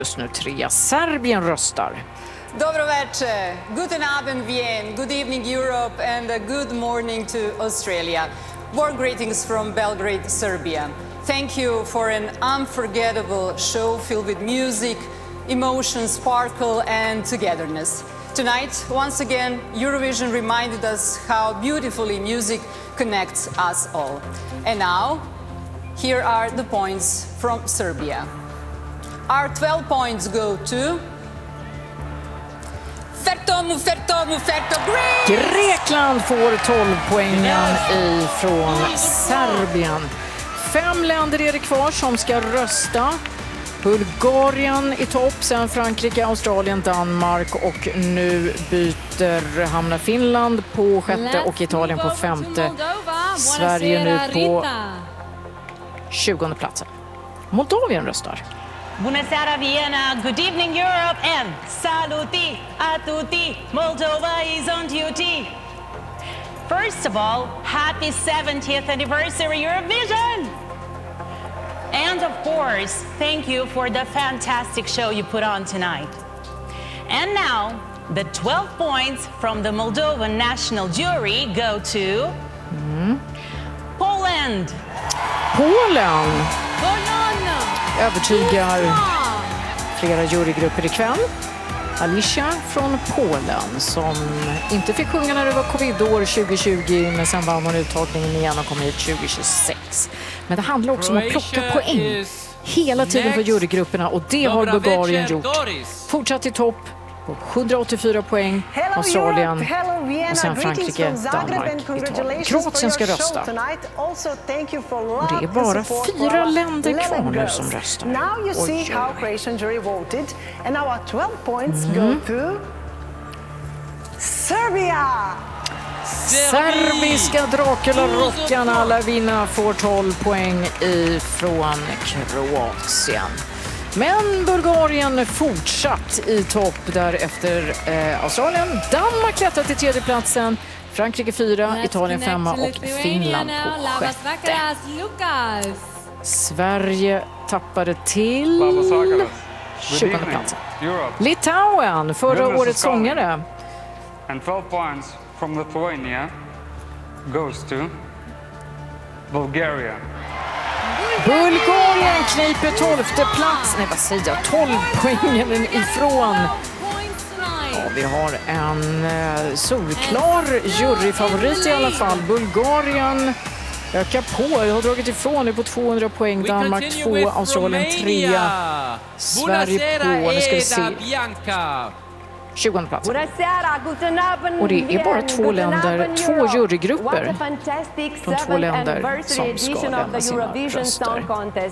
Just nu 3. Serbien röstar. Dobro večer. Guten Abend, Wien. Good evening, Europe, and a good morning to Australia. Warm greetings from Belgrade, Serbia. Thank you for an unforgettable show filled with music, emotion, sparkle, and togetherness. Tonight, once again, Eurovision reminded us how beautifully music connects us all. And now, here are the points from Serbia. Our 12 points go to Ferto, Grekland får 12 poängen ifrån Serbien. 5 länder är det kvar som ska rösta. Bulgarien i topp, sen Frankrike, Australien, Danmark och nu hamnar Finland på 6:e och Italien på 5:e. Sverige nu på 20:e platsen. Moldavien röstar. Buonasera Vienna, good evening Europe and saluti a tutti, Moldova is on duty. First of all, happy 70th anniversary Eurovision! And of course, thank you for the fantastic show you put on tonight. And now, the 12 points from the Moldovan National Jury go to Poland. Polen övertygar flera jurygrupper ikväll. Alicia från Polen som inte fick sjunga när det var covid-år 2020 men sen vann hon uttagningen igen och kom hit 2026. Men det handlar också om att plocka poäng hela tiden för jurygrupperna och det har Bulgarien gjort. Fortsatt i topp på 184 poäng, Australien och sen Frankrike, Danmark, Italien. Kroatien ska rösta. Och det är bara 4 länder kvar nu som röstar. Serbiska Dracula-rockarna Lavina får 12 poäng ifrån Kroatien. Men Bulgarien fortsatt i topp därefter Australien. Danmark klättrar till 3:e platsen. Frankrike 4, Italien 5 och Finland på 6:e. Sverige tappade till 20:e platsen. Litauen, förra årets sångare. And 12 points from Lithuania goes to Bulgaria. Bulgarien kniper 12:e plats. Nej, vad säger jag? 12 poängen ifrån. Ja, vi har en solklar juryfavorit i alla fall. Bulgarien ökar på. Jag har dragit ifrån det på 200 poäng. Danmark 2, Australien 3. Sverige på, nu ska vi se, 20:e plats. Och det är bara 2 länder, 2 jurygrupper från 2 länder som ska lämna sina röster.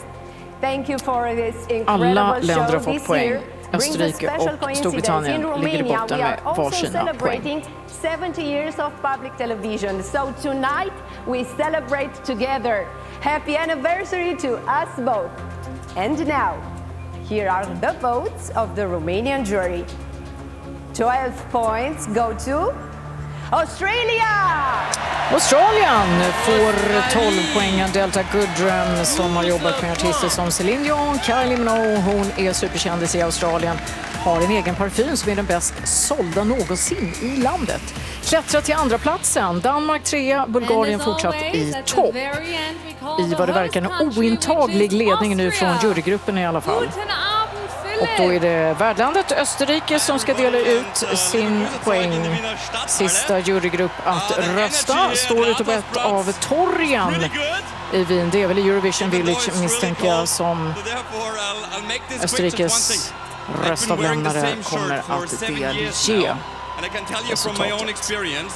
Alla länder har fått poäng. Österrike och Storbritannien ligger i botten med varsina poäng. 70 years of public television. So tonight we celebrate together. Happy anniversary to us both. And now, here are the votes of the Romanian jury. 12 points go to Australia! Australien får 12 poäng. Delta Goodrem som har jobbat med artister som Celine Dion, Kylie Minogue. Hon är superkändis i Australien. Har en egen parfym som är den bäst sålda någonsin i landet. Klättrar till andra platsen. Danmark 3, Bulgarien fortsatt i topp. I vad det verkar en ointaglig ledning nu från jurygruppen i alla fall. Och då är det värdlandet Österrike som ska dela ut sin poäng. Sista jurygrupp att rösta står ute på ett av torgen i Wien. Det är väl i Eurovision Village misstänker jag som Österrikes röstavlämnare kommer att delge resultatet.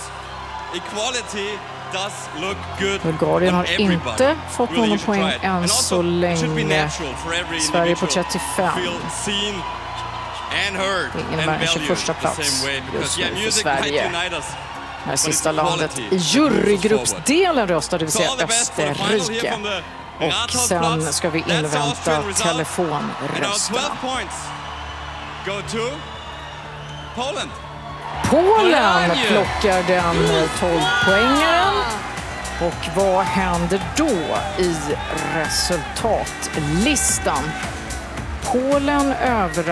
Bulgarien har inte fått någon poäng än så länge. Sverige på 35. Det innebär en 21:a plats just nu för Sverige. När sista landet i jurygruppsdelen röstar, det vill säga Österrike. Och sen ska vi invänta telefonrösterna. Polen plockar den 12-poängaren. Och vad händer då i resultatlistan? Polen